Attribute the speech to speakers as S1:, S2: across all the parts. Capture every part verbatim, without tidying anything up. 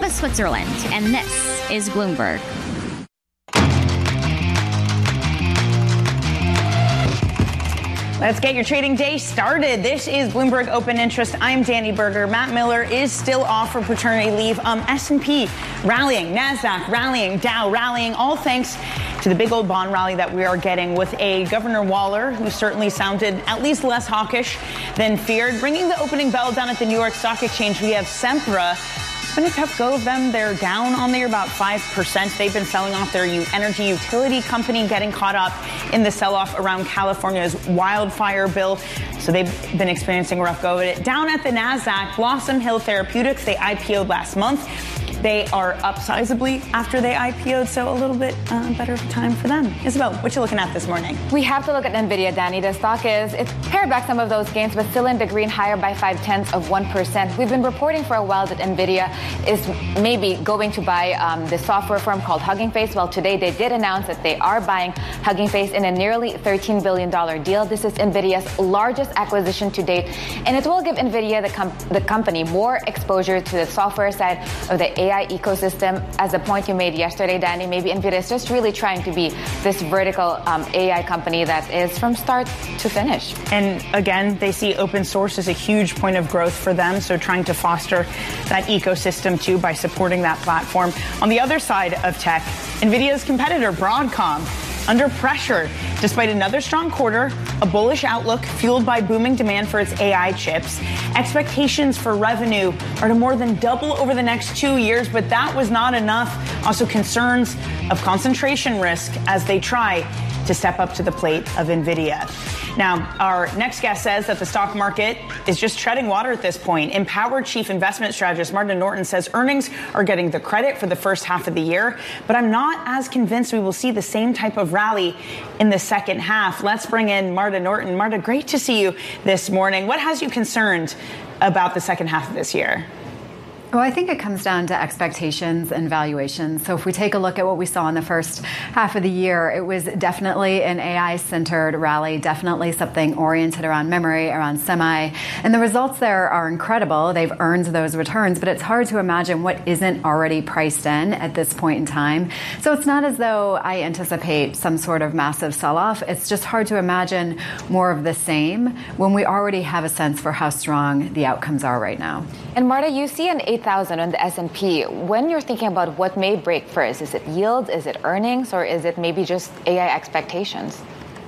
S1: Geneva, Switzerland, and this is Bloomberg.
S2: Let's get your trading day started. This is Bloomberg Open Interest. I'm Danny Berger. Matt Miller is still off for paternity leave. Um, S and P rallying, NASDAQ rallying, Dow rallying, all thanks to the big old bond rally that we are getting with a Governor Waller who certainly sounded at least less hawkish than feared. Ringing the opening bell down at the New York Stock Exchange, we have Sempra. It's been a tough go of them. They're down on there about five percent. They've been selling off their energy utility company, getting caught up in the sell-off around California's wildfire bill. So they've been experiencing a rough go of it. Down at the NASDAQ, Blossom Hill Therapeutics, they I P O'd last month. They are up sizably after they I P O'd, so a little bit uh, better of a time for them. Isabel, what you looking at this morning?
S3: We have to look at NVIDIA, Danny. The stock is, it's pared back some of those gains, but still in the green, higher by five tenths of one percent. We've been reporting for a while that NVIDIA is maybe going to buy um, the software firm called Hugging Face. Well, today they did announce that they are buying Hugging Face in a nearly thirteen billion dollars deal. This is NVIDIA's largest acquisition to date, and it will give NVIDIA, the, com- the company, more exposure to the software side of the A I ecosystem. As the point you made yesterday, Danny, maybe NVIDIA is just really trying to be this vertical um, A I company that is from start to finish.
S2: And again, they see open source as a huge point of growth for them, so trying to foster that ecosystem too by supporting that platform. On the other side of tech, NVIDIA's competitor, Broadcom, under pressure despite another strong quarter, a bullish outlook fueled by booming demand for its A I chips. Expectations for revenue are to more than double over the next two years, but that was not enough. Also concerns of concentration risk as they try to step up to the plate of NVIDIA. Now, our next guest says that the stock market is just treading water at this point. Empowered Chief Investment Strategist Marta Norton says earnings are getting the credit for the first half of the year, but I'm not as convinced we will see the same type of rally in the second half. Let's bring in Marta Norton. Marta, great to see you this morning. What has you concerned about the second half of this year?
S4: Well, I think it comes down to expectations and valuations. So if we take a look at what we saw in the first half of the year, it was definitely an A I-centered rally, definitely something oriented around memory, around semi. And the results there are incredible. They've earned those returns, but it's hard to imagine what isn't already priced in at this point in time. So it's not as though I anticipate some sort of massive sell-off. It's just hard to imagine more of the same when we already have a sense for how strong the outcomes are right now.
S3: And Marta, you see an eight thousand on the S and P. When you're thinking about what may break first, is it yields, is it earnings, or is it maybe just A I expectations?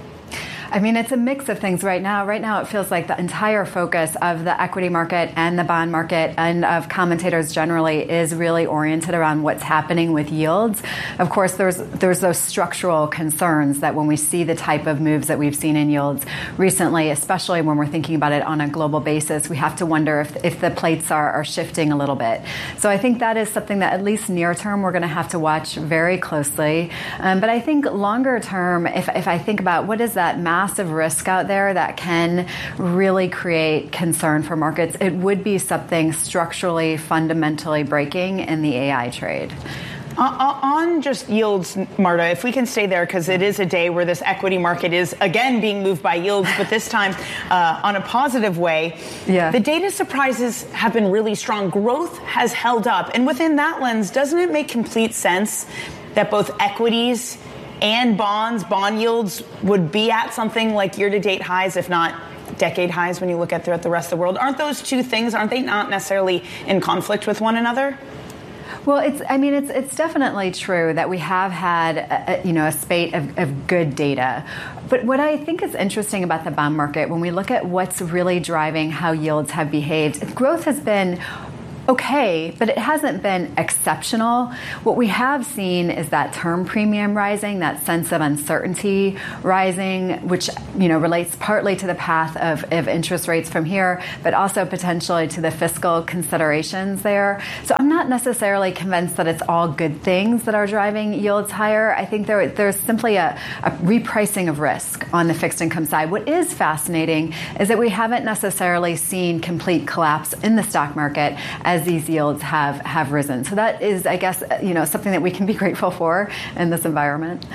S4: I mean, it's a mix of things right now. Right now, it feels like the entire focus of the equity market and the bond market and of commentators generally is really oriented around what's happening with yields. Of course, there's there's those structural concerns that when we see the type of moves that we've seen in yields recently, especially when we're thinking about it on a global basis, we have to wonder if, if the plates are, are shifting a little bit. So I think that is something that at least near term, we're going to have to watch very closely. Um, but I think longer term, if, if I think about what is that massive risk out there that can really create concern for markets, it would be something structurally, fundamentally breaking in the A I trade.
S2: Uh, on just yields, Marta, if we can stay there, because it is a day where this equity market is again being moved by yields, but this time uh, on a positive way.
S4: Yeah.
S2: The data surprises have been really strong. Growth has held up. And within that lens, doesn't it make complete sense that both equities and bonds, bond yields would be at something like year-to-date highs, if not decade highs when you look at throughout the rest of the world? Aren't those two things, aren't they not necessarily in conflict with one another?
S4: Well, it's, I mean, it's it's definitely true that we have had, a, you know, a spate of, of good data. But what I think is interesting about the bond market, when we look at what's really driving how yields have behaved, growth has been okay, but it hasn't been exceptional. What we have seen is that term premium rising, that sense of uncertainty rising, which, you know, relates partly to the path of, of interest rates from here, but also potentially to the fiscal considerations there. So I'm not necessarily convinced that it's all good things that are driving yields higher. I think there, there's simply a, a repricing of risk on the fixed income side. What is fascinating is that we haven't necessarily seen complete collapse in the stock market as these yields have, have risen. So that is, I guess, you know, something that we can be grateful for in this environment.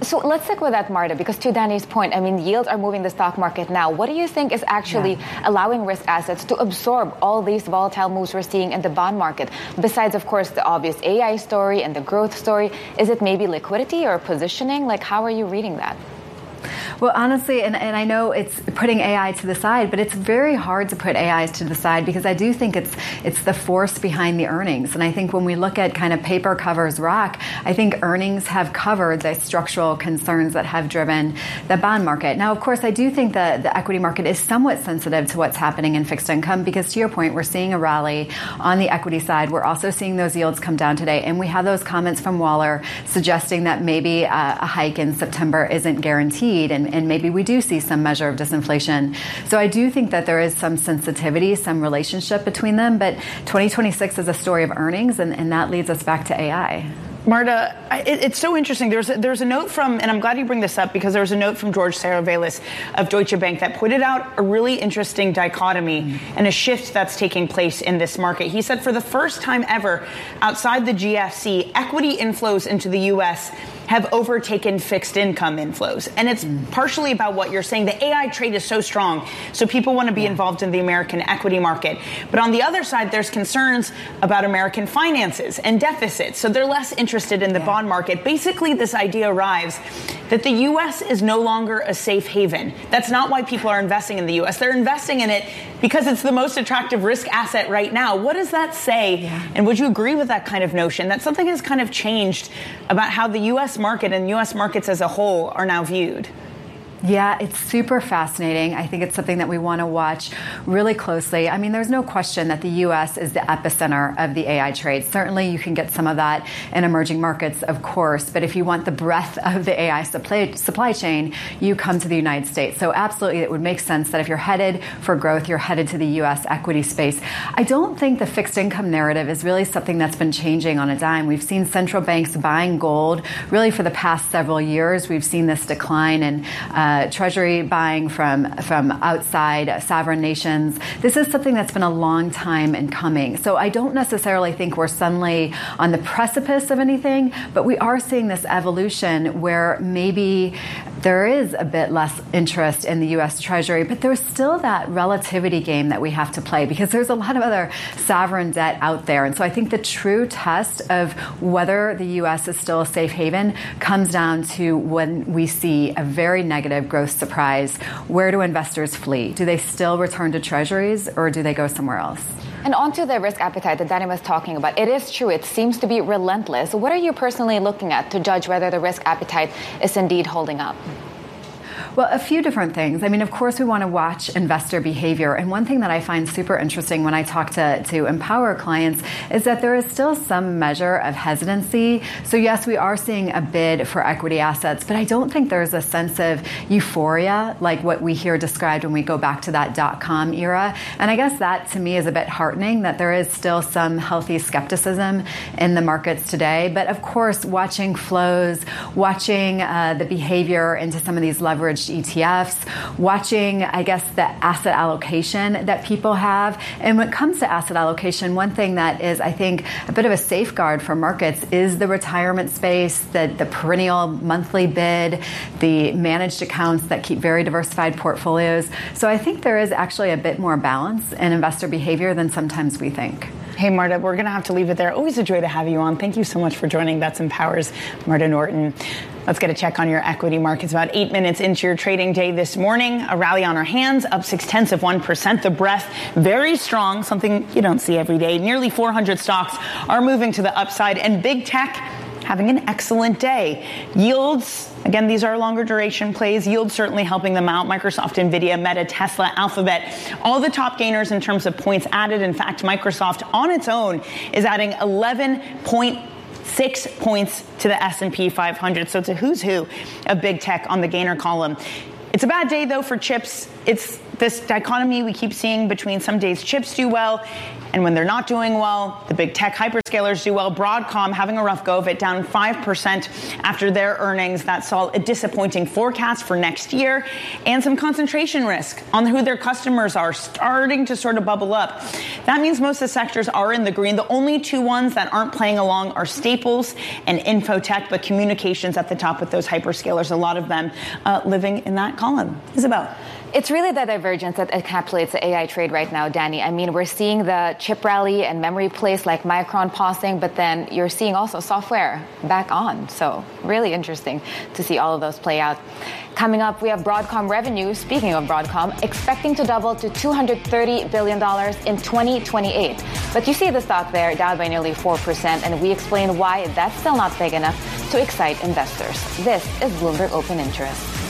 S3: So let's stick with that, Marta, because to Danny's point, I mean, yields are moving the stock market now. What do you think is actually yeah. allowing risk assets to absorb all these volatile moves we're seeing in the bond market? Besides, of course, the obvious A I story and the growth story, is it maybe liquidity or positioning? Like, how are you reading that?
S4: Well, honestly, and, and I know it's putting A I to the side, but it's very hard to put A Is to the side because I do think it's it's the force behind the earnings. And I think when we look at kind of paper covers rock, I think earnings have covered the structural concerns that have driven the bond market. Now, of course, I do think that the equity market is somewhat sensitive to what's happening in fixed income because, to your point, we're seeing a rally on the equity side. We're also seeing those yields come down today. And we have those comments from Waller suggesting that maybe a, a hike in September isn't guaranteed. And And maybe we do see some measure of disinflation. So I do think that there is some sensitivity, some relationship between them. But twenty twenty-six is a story of earnings, and, and that leads us back to A I.
S2: Marta, it, it's so interesting. There's a, there's a note from, and I'm glad you bring this up because there was a note from George Sarovelis of Deutsche Bank that pointed out a really interesting dichotomy mm-hmm. and a shift that's taking place in this market. He said for the first time ever outside the G F C, equity inflows into the U S have overtaken fixed income inflows. And it's mm. partially about what you're saying. The A I trade is so strong, so people want to be yeah. involved in the American equity market. But on the other side, there's concerns about American finances and deficits, so they're less interested in the yeah. bond market. Basically, this idea arrives that the U S is no longer a safe haven. That's not why people are investing in the U S. They're investing in it because it's the most attractive risk asset right now. What does that say? Yeah. And would you agree with that kind of notion that something has kind of changed about how the U S market and U S markets as a whole are now viewed?
S4: Yeah, it's super fascinating. I think it's something that we want to watch really closely. I mean, there's no question that the U S is the epicenter of the A I trade. Certainly, you can get some of that in emerging markets, of course. But if you want the breadth of the A I supply, supply chain, you come to the United States. So absolutely, it would make sense that if you're headed for growth, you're headed to the U S equity space. I don't think the fixed income narrative is really something that's been changing on a dime. We've seen central banks buying gold really for the past several years. We've seen this decline in uh, Uh, treasury buying from from outside uh, sovereign nations. This is something that's been a long time in coming. So I don't necessarily think we're suddenly on the precipice of anything, but we are seeing this evolution where maybe there is a bit less interest in the U S Treasury, but there's still that relativity game that we have to play because there's a lot of other sovereign debt out there. And so I think the true test of whether the U S is still a safe haven comes down to when we see a very negative growth surprise. Where do investors flee? Do they still return to treasuries or do they go somewhere else?
S3: And onto the risk appetite that Danny was talking about. It is true. It seems to be relentless. What are you personally looking at to judge whether the risk appetite is indeed holding up?
S4: Well, a few different things. I mean, of course, we want to watch investor behavior. And one thing that I find super interesting when I talk to, to Empower clients is that there is still some measure of hesitancy. So yes, we are seeing a bid for equity assets, but I don't think there's a sense of euphoria like what we hear described when we go back to that dot-com era. And I guess that to me is a bit heartening that there is still some healthy skepticism in the markets today. But of course, watching flows, watching uh, the behavior into some of these leveraged E T Fs, watching, I guess, the asset allocation that people have. And when it comes to asset allocation, one thing that is, I think, a bit of a safeguard for markets is the retirement space, the, the perennial monthly bid, the managed accounts that keep very diversified portfolios. So I think there is actually a bit more balance in investor behavior than sometimes we think.
S2: Hey, Marta, we're going to have to leave it there. Always a joy to have you on. Thank you so much for joining. That's Empower's Marta Norton. Let's get a check on your equity markets. About eight minutes into your trading day this morning, a rally on our hands, up six tenths of one percent. The breadth very strong, something you don't see every day. Nearly four hundred stocks are moving to the upside, and big tech having an excellent day. Yields, again, these are longer duration plays. Yields certainly helping them out. Microsoft, Nvidia, Meta, Tesla, Alphabet, all the top gainers in terms of points added. In fact, Microsoft on its own is adding eleven point six points to the S and P five hundred. So it's a who's who of big tech on the gainer column. It's a bad day, though, for chips. It's this dichotomy we keep seeing between some days chips do well, and when they're not doing well, the big tech hyperscalers do well. Broadcom having a rough go of it, down five percent after their earnings. That saw a disappointing forecast for next year, and some concentration risk on who their customers are starting to sort of bubble up. That means most of the sectors are in the green. The only two ones that aren't playing along are staples and infotech, but communications at the top with those hyperscalers, a lot of them uh, living in that column. Isabel.
S3: It's really the divergence that encapsulates the A I trade right now, Danny. I mean, we're seeing the chip rally and memory plays like Micron pausing, but then you're seeing also software back on. So really interesting to see all of those play out. Coming up, we have Broadcom revenue, speaking of Broadcom, expecting to double to two hundred thirty billion dollars in twenty twenty-eight. But you see the stock there down by nearly four percent, and we explain why that's still not big enough to excite investors. This is Bloomberg Open Interest.